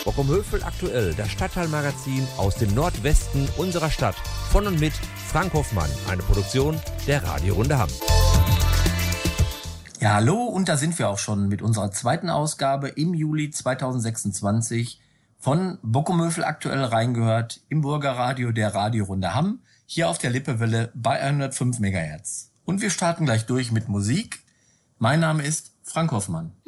Bockumhövel aktuell, das Stadtteilmagazin aus dem Nordwesten unserer Stadt. Von und mit Frank Hoffmann, eine Produktion der Radiorunde Hamm. Ja, hallo, und da sind wir auch schon mit unserer zweiten Ausgabe im Juli 2026 von Bockumhövel aktuell reingehört im Bürgerradio der Radiorunde Hamm, hier auf der Lippewelle bei 105 MHz. Und wir starten gleich durch mit Musik. Mein Name ist Frank Hoffmann.